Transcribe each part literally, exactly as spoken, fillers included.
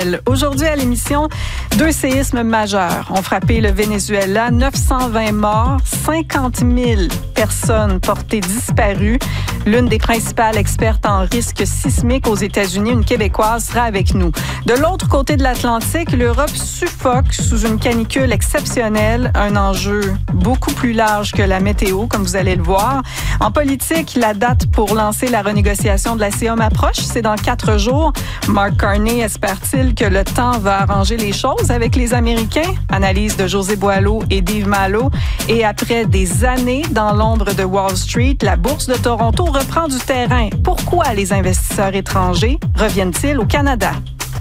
Aujourd'hui à l'émission, deux séismes majeurs ont frappé le Venezuela, neuf cent vingt morts, cinquante mille personnes portées disparues. L'une des principales expertes en risque sismique aux États-Unis, une Québécoise, sera avec nous. De l'autre côté de l'Atlantique, l'Europe suffoque sous une canicule exceptionnelle, un enjeu beaucoup plus large que la météo, comme vous allez le voir. En politique, la date pour lancer la renégociation de la C I O M approche, c'est dans quatre jours. Mark Carney espère-t-il que le temps va arranger les choses avec les Américains? Analyse de José Boileau et d'Yves Malo. Et après des années dans l'ombre de Wall Street, la bourse de Toronto reprend du terrain. Pourquoi les investisseurs étrangers reviennent-ils au Canada?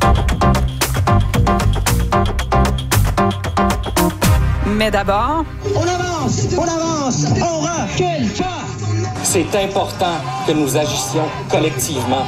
Mais d'abord... On avance, on avance, on recule pas! C'est important que nous agissions collectivement.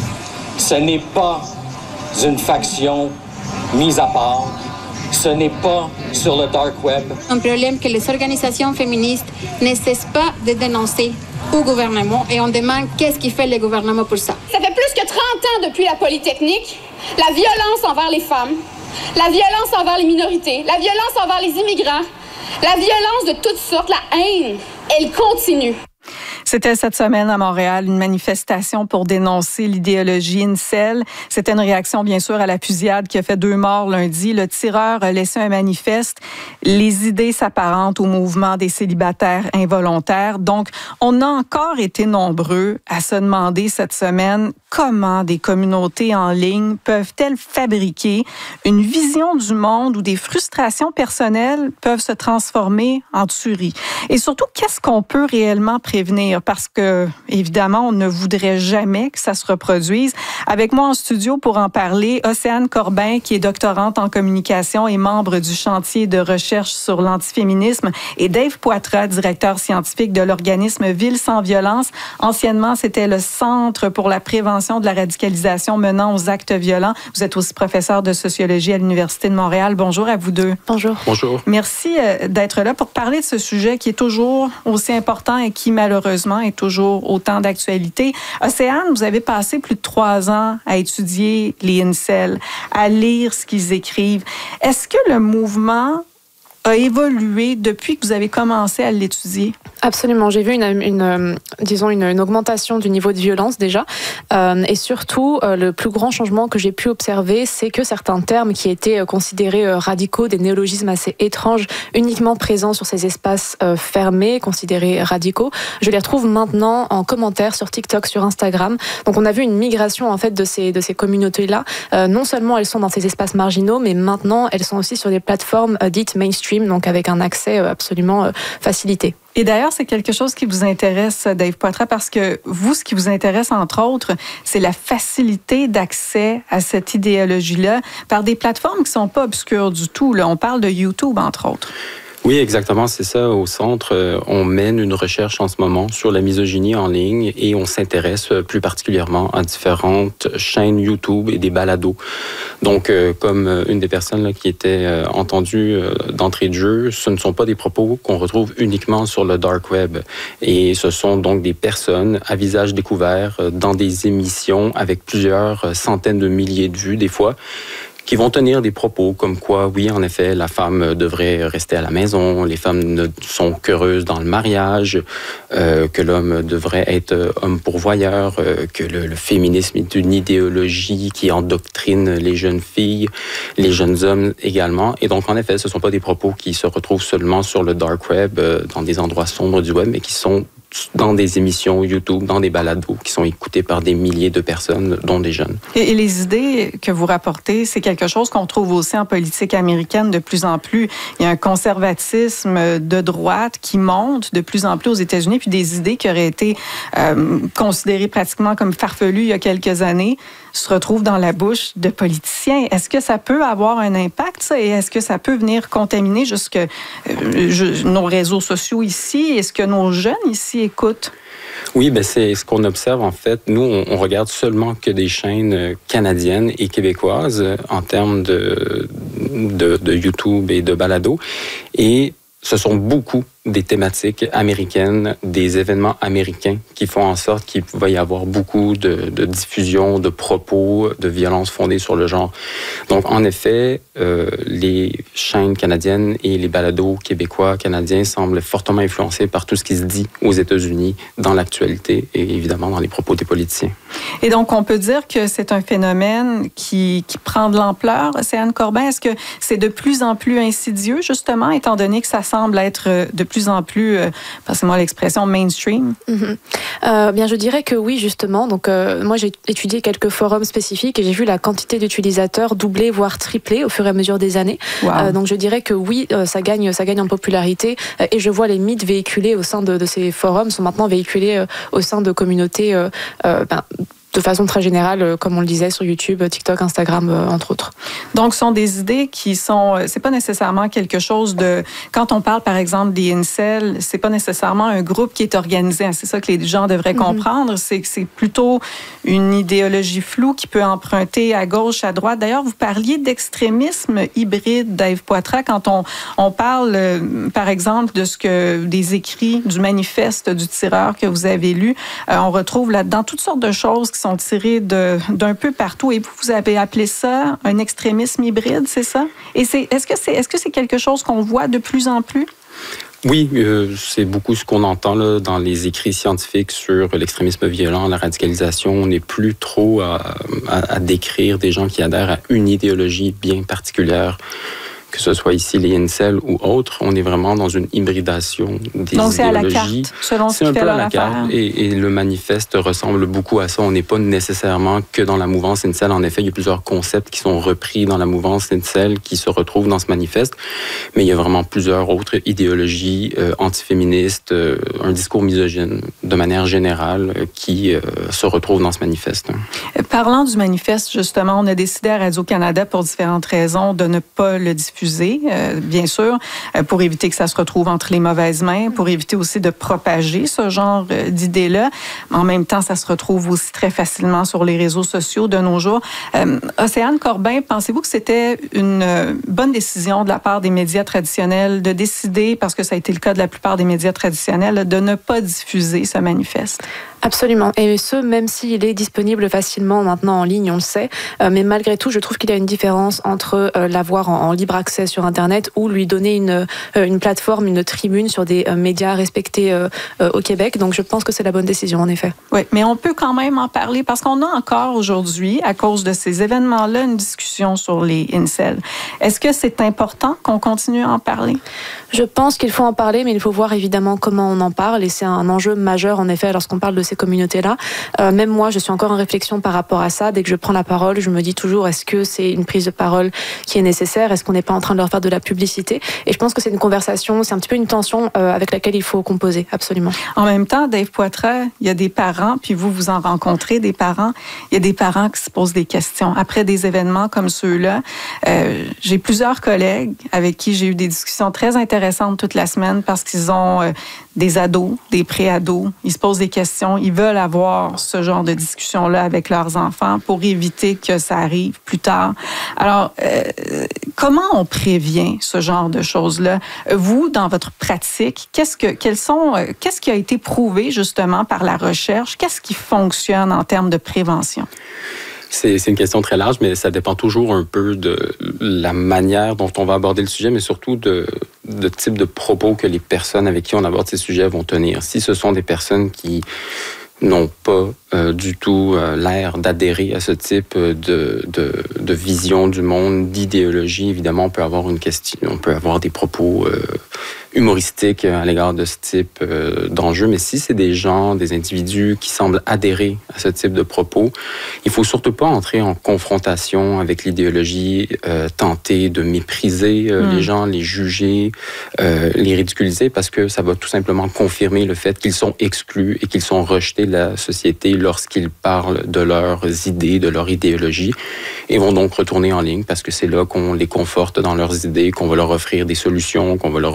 Ce n'est pas une faction mise à part. Ce n'est pas sur le dark web. Un problème que les organisations féministes ne cessent pas de dénoncer au gouvernement et on demande qu'est-ce qui fait le gouvernement pour ça. Ça fait plus que trente ans depuis la Polytechnique, la violence envers les femmes, la violence envers les minorités, la violence envers les immigrants, la violence de toutes sortes, la haine, elle continue. C'était cette semaine à Montréal une manifestation pour dénoncer l'idéologie incel. C'était une réaction, bien sûr, à la fusillade qui a fait deux morts lundi. Le tireur a laissé un manifeste. Les idées s'apparentent au mouvement des célibataires involontaires. Donc, on a encore été nombreux à se demander cette semaine comment des communautés en ligne peuvent-elles fabriquer une vision du monde où des frustrations personnelles peuvent se transformer en tuerie. Et surtout, qu'est-ce qu'on peut réellement prévenir? Parce que, évidemment, on ne voudrait jamais que ça se reproduise. Avec moi en studio pour en parler, Océane Corbin, qui est doctorante en communication et membre du chantier de recherche sur l'antiféminisme, et Dave Poitras, directeur scientifique de l'organisme Ville sans violence. Anciennement, c'était le Centre pour la prévention de la radicalisation menant aux actes violents. Vous êtes aussi professeur de sociologie à l'Université de Montréal. Bonjour à vous deux. Bonjour. Bonjour. Merci d'être là pour parler de ce sujet qui est toujours aussi important et qui, malheureusement, est toujours autant d'actualité. Océane, vous avez passé plus de trois ans à étudier les incels, à lire ce qu'ils écrivent. Est-ce que le mouvement a évolué depuis que vous avez commencé à l'étudier? Absolument. J'ai vu une, une disons une, une augmentation du niveau de violence déjà, euh, et surtout euh, le plus grand changement que j'ai pu observer, c'est que certains termes qui étaient considérés euh, radicaux, des néologismes assez étranges, uniquement présents sur ces espaces euh, fermés, considérés radicaux, je les retrouve maintenant en commentaire sur TikTok, sur Instagram. Donc on a vu une migration en fait de ces de ces communautés-là. Euh, non seulement elles sont dans ces espaces marginaux, mais maintenant elles sont aussi sur des plateformes euh, dites mainstream, donc avec un accès euh, absolument euh, facilité. Et d'ailleurs, c'est quelque chose qui vous intéresse, Dave Poitras, parce que vous, ce qui vous intéresse, entre autres, c'est la facilité d'accès à cette idéologie-là par des plateformes qui ne sont pas obscures du tout. Là. On parle de YouTube, entre autres. Oui, exactement, c'est ça. Au centre, on mène une recherche en ce moment sur la misogynie en ligne et on s'intéresse plus particulièrement à différentes chaînes YouTube et des balados. Donc, euh, comme une des personnes là, qui était euh, entendue euh, d'entrée de jeu, ce ne sont pas des propos qu'on retrouve uniquement sur le dark web. Et ce sont donc des personnes à visage découvert euh, dans des émissions avec plusieurs centaines de milliers de vues des fois, qui vont tenir des propos comme quoi, oui, en effet, la femme devrait rester à la maison, les femmes ne sont qu'heureuses dans le mariage, euh, que l'homme devrait être homme pourvoyeur, euh, que le, le féminisme est une idéologie qui endoctrine les jeunes filles, les jeunes hommes également. Et donc, en effet, ce ne sont pas des propos qui se retrouvent seulement sur le dark web, euh, dans des endroits sombres du web, mais qui sont dans des émissions YouTube, dans des balados qui sont écoutés par des milliers de personnes, dont des jeunes. Et, et les idées que vous rapportez, c'est quelque chose qu'on trouve aussi en politique américaine de plus en plus. Il y a un conservatisme de droite qui monte de plus en plus aux États-Unis, puis des idées qui auraient été euh, considérées pratiquement comme farfelues il y a quelques années se retrouvent dans la bouche de politiciens. Est-ce que ça peut avoir un impact, ça, et est-ce que ça peut venir contaminer jusque euh, je, nos réseaux sociaux ici? Est-ce que nos jeunes ici écoutent? Oui, ben c'est ce qu'on observe en fait. Nous, on, on regarde seulement que des chaînes canadiennes et québécoises en termes de, de, de YouTube et de balado. Et ce sont beaucoup des thématiques américaines, des événements américains qui font en sorte qu'il va y avoir beaucoup de, de diffusion, de propos, de violences fondées sur le genre. Donc, en effet, euh, les chaînes canadiennes et les balados québécois, canadiens semblent fortement influencés par tout ce qui se dit aux États-Unis dans l'actualité et évidemment dans les propos des politiciens. Et donc, on peut dire que c'est un phénomène qui, qui prend de l'ampleur. Océane Corbin, est-ce que c'est de plus en plus insidieux, justement, étant donné que ça semble être de plus en plus, euh, passez-moi l'expression, mainstream? Mm-hmm. Euh, bien, je dirais que oui, justement. Donc, euh, moi, j'ai étudié quelques forums spécifiques et j'ai vu la quantité d'utilisateurs doubler, voire tripler au fur et à mesure des années. Wow. Euh, donc, je dirais que oui, euh, ça gagne, ça gagne en popularité euh, et je vois les mythes véhiculés au sein de, de ces forums sont maintenant véhiculés euh, au sein de communautés euh, euh, ben, de façon très générale, comme on le disait, sur YouTube, TikTok, Instagram, entre autres. Donc, ce sont des idées qui sont... C'est pas nécessairement quelque chose de... Quand on parle, par exemple, des incels, c'est pas nécessairement un groupe qui est organisé. C'est ça que les gens devraient mm-hmm. comprendre. C'est que c'est plutôt une idéologie floue qui peut emprunter à gauche, à droite. D'ailleurs, vous parliez d'extrémisme hybride, Dave Poitras, quand on, on parle, euh, par exemple, de ce que des écrits du manifeste du tireur que vous avez lu. Euh, on retrouve là-dedans toutes sortes de choses qui sont sont tirés de, d'un peu partout. Et vous, vous avez appelé ça un extrémisme hybride, c'est ça? Et c'est, est-ce que c'est, est-ce que c'est quelque chose qu'on voit de plus en plus? Oui, euh, c'est beaucoup ce qu'on entend là, dans les écrits scientifiques sur l'extrémisme violent, la radicalisation. On n'est plus trop à, à, à décrire des gens qui adhèrent à une idéologie bien particulière, que ce soit ici les incels ou autres. On est vraiment dans une hybridation des Donc, idéologies. c'est à la carte, selon ce c'est qui un fait peu leur à la affaire. carte. Et, et le manifeste ressemble beaucoup à ça. On n'est pas nécessairement que dans la mouvance incel. En effet, il y a plusieurs concepts qui sont repris dans la mouvance incel qui se retrouvent dans ce manifeste. Mais il y a vraiment plusieurs autres idéologies euh, antiféministes, euh, un discours misogyne de manière générale euh, qui euh, se retrouvent dans ce manifeste. Parlant du manifeste, justement, on a décidé à Radio-Canada, pour différentes raisons, de ne pas le diffuser. Euh, bien sûr, pour éviter que ça se retrouve entre les mauvaises mains, pour éviter aussi de propager ce genre d'idées-là. En même temps, ça se retrouve aussi très facilement sur les réseaux sociaux de nos jours. Euh, Océane Corbin, pensez-vous que c'était une bonne décision de la part des médias traditionnels de décider, parce que ça a été le cas de la plupart des médias traditionnels, de ne pas diffuser ce manifeste? Absolument. Et ce, même s'il est disponible facilement maintenant en ligne, on le sait. Euh, mais malgré tout, je trouve qu'il y a une différence entre euh, l'avoir en, en libre accès sur Internet ou lui donner une, euh, une plateforme, une tribune sur des euh, médias respectés euh, euh, au Québec. Donc, je pense que c'est la bonne décision, en effet. Oui, mais on peut quand même en parler parce qu'on a encore aujourd'hui, à cause de ces événements-là, une discussion sur les incels. Est-ce que c'est important qu'on continue à en parler? Je pense qu'il faut en parler, mais il faut voir évidemment comment on en parle. Et c'est un enjeu majeur, en effet, lorsqu'on parle de ces communautés-là. Euh, même moi, je suis encore en réflexion par rapport à ça. Dès que je prends la parole, je me dis toujours, est-ce que c'est une prise de parole qui est nécessaire? Est-ce qu'on n'est pas en train de leur faire de la publicité? Et je pense que c'est une conversation, c'est un petit peu une tension euh, avec laquelle il faut composer, absolument. En même temps, Dave Poitras, il y a des parents, puis vous, vous en rencontrez des parents, il y a des parents qui se posent des questions. Après des événements comme ceux-là, euh, j'ai plusieurs collègues avec qui j'ai eu des discussions très intéressantes toute la semaine parce qu'ils ont euh, des ados, des pré-ados, ils se posent des questions, ils veulent avoir ce genre de discussion-là avec leurs enfants pour éviter que ça arrive plus tard. Alors, euh, comment on prévient ce genre de choses-là? Vous, dans votre pratique, qu'est-ce que, quels sont, qu'est-ce qui a été prouvé justement par la recherche? Qu'est-ce qui fonctionne en termes de prévention? C'est, c'est une question très large, mais ça dépend toujours un peu de la manière dont on va aborder le sujet, mais surtout de, de type de propos que les personnes avec qui on aborde ces sujets vont tenir. Si ce sont des personnes qui n'ont pas euh, du tout euh, l'air d'adhérer à ce type de, de, de vision du monde, d'idéologie, évidemment, on peut avoir une question, on peut avoir des propos euh, humoristiques à l'égard de ce type euh, d'enjeu. Mais si c'est des gens, des individus qui semblent adhérer à ce type de propos, il faut surtout pas entrer en confrontation avec l'idéologie, euh, tenter de mépriser euh, mmh. les gens, les juger, euh, les ridiculiser, parce que ça va tout simplement confirmer le fait qu'ils sont exclus et qu'ils sont rejetés de la société lorsqu'ils parlent de leurs idées, de leur idéologie, et vont donc retourner en ligne parce que c'est là qu'on les conforte dans leurs idées, qu'on va leur offrir des solutions, qu'on va leur offrir une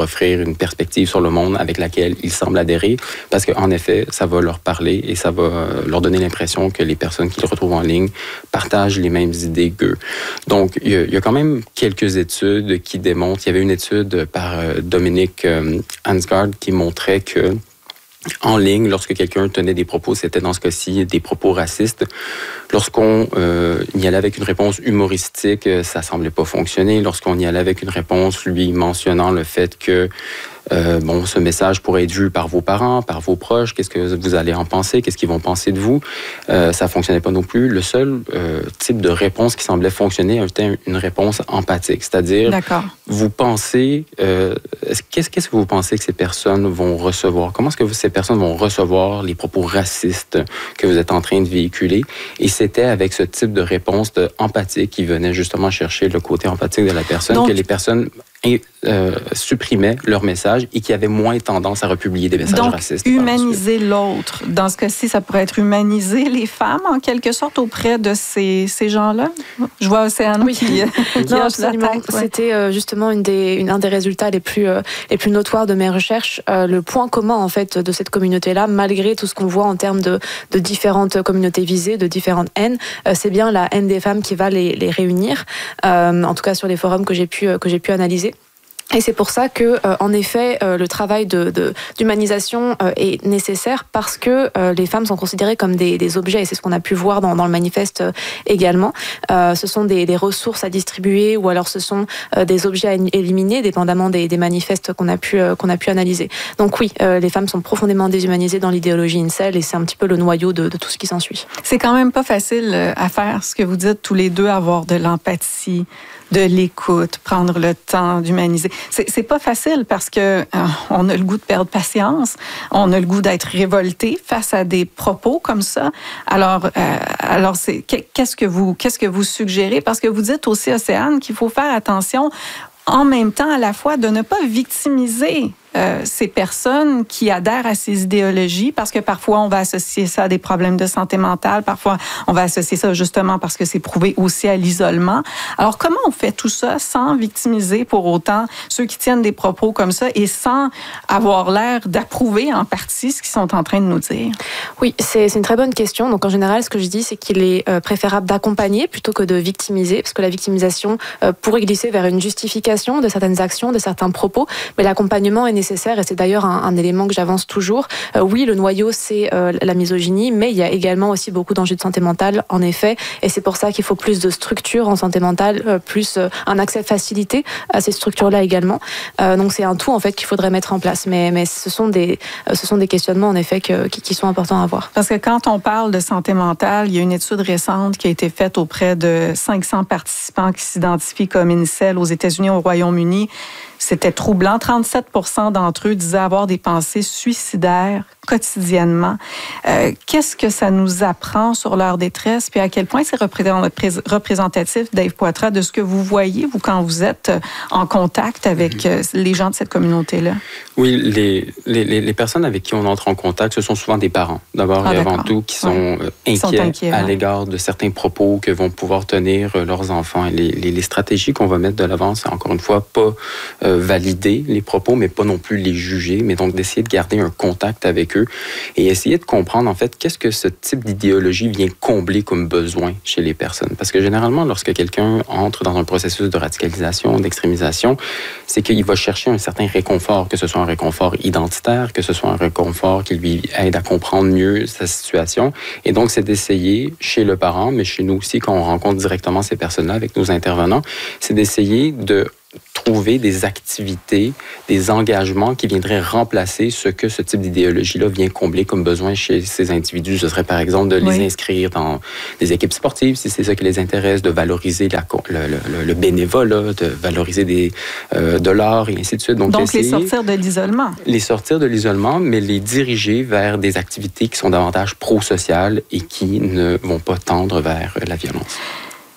une perspective sur le monde avec laquelle ils semblent adhérer, parce qu'en effet, ça va leur parler et ça va leur donner l'impression que les personnes qu'ils retrouvent en ligne partagent les mêmes idées qu'eux. Donc, il y, a, il y a quand même quelques études qui démontrent, il y avait une étude par Dominique Hansgaard qui montrait que en ligne, lorsque quelqu'un tenait des propos, c'était dans ce cas-ci des propos racistes. Lorsqu'on euh, y allait avec une réponse humoristique, ça semblait pas fonctionner. Lorsqu'on y allait avec une réponse lui mentionnant le fait que Euh, bon, ce message pourrait être vu par vos parents, par vos proches. Qu'est-ce que vous allez en penser? Qu'est-ce qu'ils vont penser de vous? Euh, ça fonctionnait pas non plus. Le seul euh, type de réponse qui semblait fonctionner était une réponse empathique, c'est-à-dire D'accord. vous pensez, euh, qu'est-ce, qu'est-ce que vous pensez que ces personnes vont recevoir? Comment est-ce que ces personnes vont recevoir les propos racistes que vous êtes en train de véhiculer? Et c'était avec ce type de réponse de empathique qui venait justement chercher le côté empathique de la personne, donc, que les personnes et, euh, supprimaient leur message et qui avaient moins tendance à republier des messages donc, racistes. Donc, humaniser l'autre. Dans ce cas-ci, ça pourrait être humaniser les femmes, en quelque sorte, auprès de ces, ces gens-là. Je vois Océane oui. qui, qui non, absolument. Ouais. C'était euh, justement une des, une, un des résultats les plus, euh, les plus notoires de mes recherches. Euh, le point commun, en fait, de cette communauté-là, malgré tout ce qu'on voit en termes de, de différentes communautés visées, de différentes haines, euh, c'est bien la haine des femmes qui va les, les réunir, euh, en tout cas sur les forums que j'ai pu, que j'ai pu analyser. Et c'est pour ça que, euh, en effet, euh, le travail de, de, d'humanisation euh, est nécessaire parce que euh, les femmes sont considérées comme des, des objets, et c'est ce qu'on a pu voir dans, dans le manifeste euh, également. Euh, ce sont des, des ressources à distribuer ou alors ce sont euh, des objets à éliminer, dépendamment des, des manifestes qu'on a pu, euh, qu'on a pu analyser. Donc oui, euh, les femmes sont profondément déshumanisées dans l'idéologie incel et c'est un petit peu le noyau de, de tout ce qui s'ensuit. C'est quand même pas facile à faire, ce que vous dites tous les deux, avoir de l'empathie, de l'écoute, prendre le temps d'humaniser. C'est, c'est pas facile parce que euh, on a le goût de perdre patience, on a le goût d'être révolté face à des propos comme ça. Alors, euh, alors c'est qu'est-ce que vous qu'est-ce que vous suggérez? Parce que vous dites aussi, Océane, qu'il faut faire attention en même temps à la fois de ne pas victimiser Euh, ces personnes qui adhèrent à ces idéologies, parce que parfois on va associer ça à des problèmes de santé mentale, parfois on va associer ça justement parce que c'est prouvé aussi à l'isolement. Alors comment on fait tout ça sans victimiser pour autant ceux qui tiennent des propos comme ça et sans avoir l'air d'approuver en partie ce qu'ils sont en train de nous dire? Oui, c'est, c'est une très bonne question. Donc en général, ce que je dis, c'est qu'il est euh, préférable d'accompagner plutôt que de victimiser, parce que la victimisation euh, pourrait glisser vers une justification de certaines actions, de certains propos, mais l'accompagnement est nécessaire et c'est d'ailleurs un, un élément que j'avance toujours. Euh, oui, le noyau, c'est euh, la misogynie, mais il y a également aussi beaucoup d'enjeux de santé mentale, en effet, et c'est pour ça qu'il faut plus de structures en santé mentale, euh, plus euh, un accès facilité à ces structures-là également. Euh, donc c'est un tout, en fait, qu'il faudrait mettre en place, mais, mais ce, sont des, euh, ce sont des questionnements, en effet, que, qui, qui sont importants à avoir. Parce que quand on parle de santé mentale, il y a une étude récente qui a été faite auprès de cinq cents participants qui s'identifient comme incel aux États-Unis, au Royaume-Uni. C'était troublant. trente-sept pour cent d'entre eux disaient avoir des pensées suicidaires quotidiennement. Euh, qu'est-ce que ça nous apprend sur leur détresse? Puis à quel point c'est représentatif, Dave Poitras, de ce que vous voyez, vous, quand vous êtes en contact avec euh, les gens de cette communauté-là? Oui, les, les, les personnes avec qui on entre en contact, ce sont souvent des parents, d'abord ah, et avant tout, qui sont ouais. inquiets, sont inquiets à ouais. l'égard de certains propos que vont pouvoir tenir leurs enfants. Et les, les, les stratégies qu'on va mettre de l'avant, c'est encore une fois pas euh, valider les propos, mais pas non plus les juger, mais donc d'essayer de garder un contact avec eux et essayer de comprendre, en fait, qu'est-ce que ce type d'idéologie vient combler comme besoin chez les personnes. Parce que généralement, lorsque quelqu'un entre dans un processus de radicalisation, d'extrémisation, c'est qu'il va chercher un certain réconfort, que ce soit un réconfort identitaire, que ce soit un réconfort qui lui aide à comprendre mieux sa situation. Et donc, c'est d'essayer, chez le parent, mais chez nous aussi, quand on rencontre directement ces personnes-là avec nos intervenants, c'est d'essayer de trouver des activités, des engagements qui viendraient remplacer ce que ce type d'idéologie-là vient combler comme besoin chez ces individus. Ce serait par exemple de les oui. inscrire dans des équipes sportives, si c'est ça qui les intéresse, de valoriser la, le, le, le bénévolat, de valoriser des, euh, de l'art et ainsi de suite. Donc, Donc les sortir de l'isolement. Les sortir de l'isolement, mais les diriger vers des activités qui sont davantage pro-sociales et qui ne vont pas tendre vers la violence.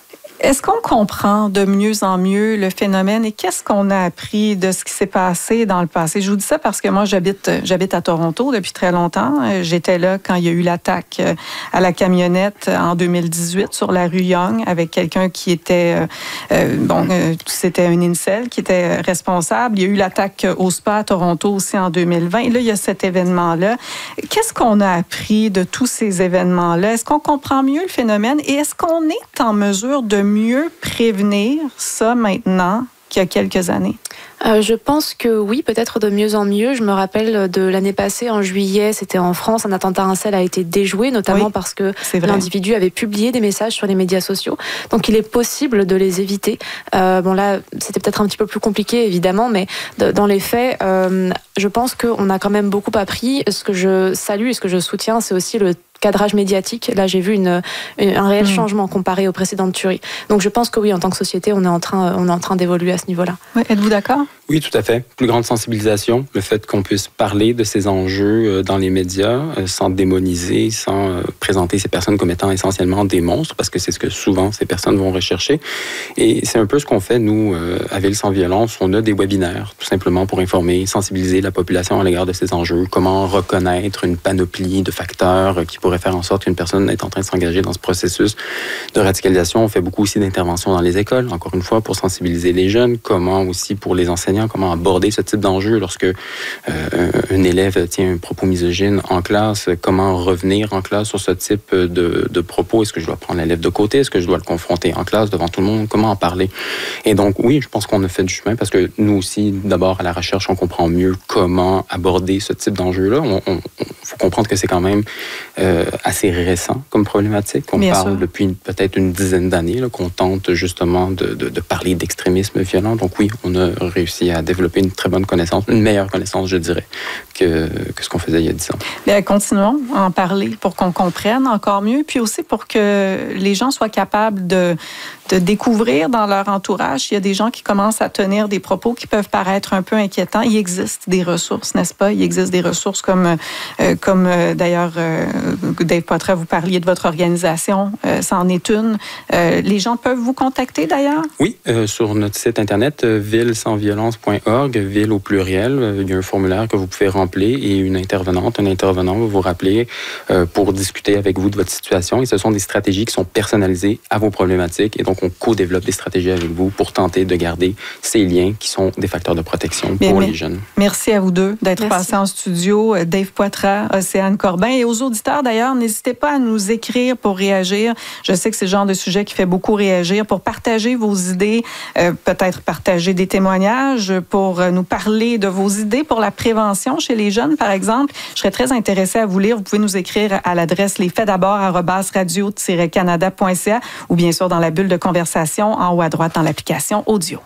Est-ce qu'on comprend de mieux en mieux le phénomène et qu'est-ce qu'on a appris de ce qui s'est passé dans le passé? Je vous dis ça parce que moi, j'habite, j'habite à Toronto depuis très longtemps. J'étais là quand il y a eu l'attaque à la camionnette en deux mille dix-huit sur la rue Yonge avec quelqu'un qui était, euh, bon, euh, c'était un incel qui était responsable. Il y a eu l'attaque au spa à Toronto aussi en deux mille vingt. Et là, il y a cet événement-là. Qu'est-ce qu'on a appris de tous ces événements-là? Est-ce qu'on comprend mieux le phénomène et est-ce qu'on est en mesure de mieux prévenir ça maintenant qu'il y a quelques années? Euh, je pense que oui, peut-être de mieux en mieux. Je me rappelle de l'année passée, en juillet, c'était en France, un attentat incel a été déjoué, notamment oui, parce que l'individu avait publié des messages sur les médias sociaux. Donc il est possible de les éviter. Euh, bon là, c'était peut-être un petit peu plus compliqué, évidemment, mais de, dans les faits, euh, je pense qu'on a quand même beaucoup appris. Ce que je salue et ce que je soutiens, c'est aussi le cadrage médiatique. Là, j'ai vu une, une, un réel mmh. changement comparé aux précédentes tueries. Donc, je pense que oui, en tant que société, on est en train, on est en train d'évoluer à ce niveau-là. Oui, êtes-vous d'accord? Oui, tout à fait. Plus grande sensibilisation, le fait qu'on puisse parler de ces enjeux dans les médias sans démoniser, sans présenter ces personnes comme étant essentiellement des monstres, parce que c'est ce que souvent ces personnes vont rechercher. Et c'est un peu ce qu'on fait, nous, à Ville sans violence. On a des webinaires, tout simplement pour informer, sensibiliser la population à l'égard de ces enjeux, comment reconnaître une panoplie de facteurs qui pourraient faire en sorte qu'une personne est en train de s'engager dans ce processus de radicalisation. On fait beaucoup aussi d'interventions dans les écoles, encore une fois, pour sensibiliser les jeunes, comment aussi pour les enseignants, comment aborder ce type d'enjeu lorsque euh, un élève tient un propos misogyne en classe, comment revenir en classe sur ce type de, de propos. Est-ce que je dois prendre l'élève de côté? Est-ce que je dois le confronter en classe devant tout le monde? Comment en parler? Et donc, oui, je pense qu'on a fait du chemin parce que nous aussi, d'abord, à la recherche, on comprend mieux comment aborder ce type d'enjeu-là. On, on, faut comprendre que c'est quand même euh, assez récent comme problématique. On Bien parle sûr. Depuis peut-être une dizaine d'années là, qu'on tente justement de, de, de parler d'extrémisme violent. Donc oui, on a réussi à développer une très bonne connaissance, une meilleure connaissance, je dirais, que, que ce qu'on faisait il y a dix ans. Bien, continuons à en parler pour qu'on comprenne encore mieux, puis aussi pour que les gens soient capables de, de découvrir dans leur entourage. Il y a des gens qui commencent à tenir des propos qui peuvent paraître un peu inquiétants. Il existe des ressources, n'est-ce pas? Il existe des ressources comme, euh, comme euh, d'ailleurs, euh, Dave Poitras, vous parliez de votre organisation, euh, ça en est une. Euh, les gens peuvent vous contacter d'ailleurs? Oui, euh, sur notre site internet, euh, ville sans violence point org, ville au pluriel. Euh, il y a un formulaire que vous pouvez remplir et une intervenante, un intervenant va vous rappeler euh, pour discuter avec vous de votre situation. Et ce sont des stratégies qui sont personnalisées à vos problématiques. Et donc, on co-développe des stratégies avec vous pour tenter de garder ces liens qui sont des facteurs de protection Bien, pour mais, les jeunes. Merci à vous deux d'être passés en studio. Dave Poitras, Océane Corbin. Et aux auditeurs, d'ailleurs, n'hésitez pas à nous écrire pour réagir. Je sais que c'est le genre de sujet qui fait beaucoup réagir. Pour partager vos idées, euh, peut-être partager des témoignages, pour nous parler de vos idées pour la prévention chez les jeunes, par exemple. Je serais très intéressée à vous lire. Vous pouvez nous écrire à l'adresse lesfaitsdabord arobase radio tiret canada point c a ou bien sûr dans la bulle de conversation en haut à droite dans l'application audio.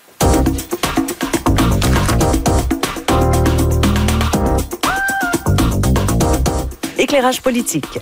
Éclairage politique.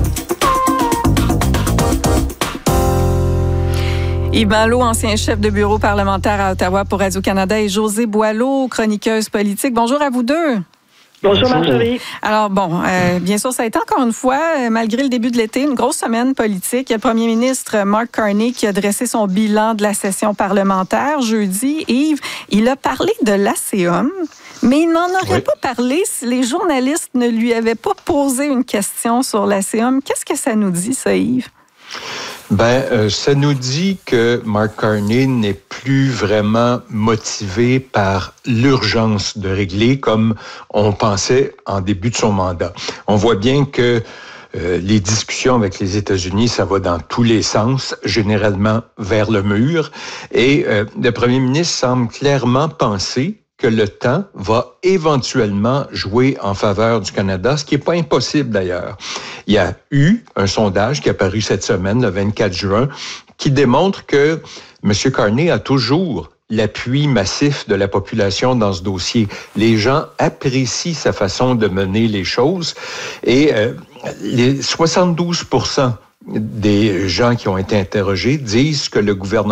Yves Malo, ancien chef de bureau parlementaire à Ottawa pour Radio-Canada, et Josée Boileau, chroniqueuse politique. Bonjour à vous deux. Bonjour Marjorie. Alors bon, euh, bien sûr, ça a été encore une fois, euh, malgré le début de l'été, une grosse semaine politique. Il y a le premier ministre Mark Carney qui a dressé son bilan de la session parlementaire jeudi. Yves, il a parlé de l'A C A M, mais il n'en aurait oui. pas parlé si les journalistes ne lui avaient pas posé une question sur l'A C A M. Qu'est-ce que ça nous dit, ça, Yves? Ben, euh, ça nous dit que Mark Carney n'est plus vraiment motivé par l'urgence de régler comme on pensait en début de son mandat. On voit bien que euh, les discussions avec les États-Unis, ça va dans tous les sens, généralement vers le mur. Et euh, le premier ministre semble clairement penser que le temps va éventuellement jouer en faveur du Canada, ce qui n'est pas impossible d'ailleurs. Il y a eu un sondage qui est apparu cette semaine, le vingt-quatre juin, qui démontre que M. Carney a toujours l'appui massif de la population dans ce dossier. Les gens apprécient sa façon de mener les choses et euh, les soixante-douze pour cent des gens qui ont été interrogés disent que le gouvernement